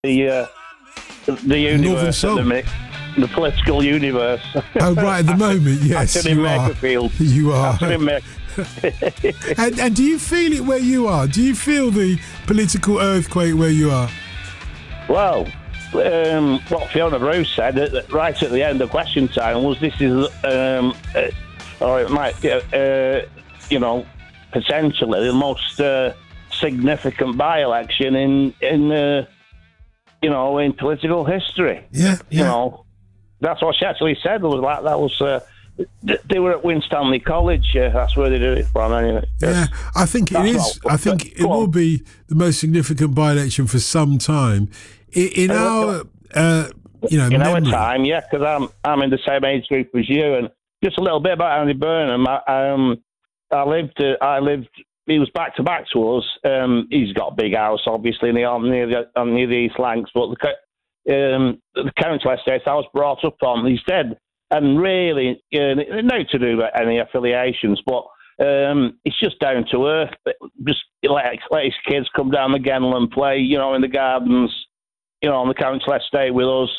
the Northern universe Soul. at the minute, the political universe. Oh, right, at the moment, yes, Acting in you are. Makerfield. You are. Acting in And do you feel it where you are? Do you feel the political earthquake where you are? Well, what Fiona Bruce said right at the end of question time was this is, or it might, potentially the most significant by-election in political history. Yeah. You know, that's what she actually said. They were at Winstanley College. That's where they did it from. Anyway. Yeah, I think it is. I think it will be the most significant by-election for some time. In our memory. Time, yeah, because I'm in the same age group as you, and just a little bit about Andy Burnham. I lived. He was back to back to us. He's got a big house, obviously, near the East Lancs, but the council estate I was brought up on, he's dead, and really, no to do with any affiliations, but it's just down to earth. Just let his kids come down the Genel and play, in the gardens, on the council estate with us.